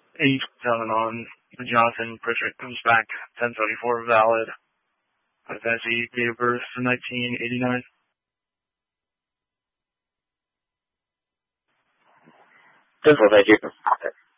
87 on the Johnson. Pritchard comes back. 1074 valid. Fantasy date of birth 1989. Simple, thank you.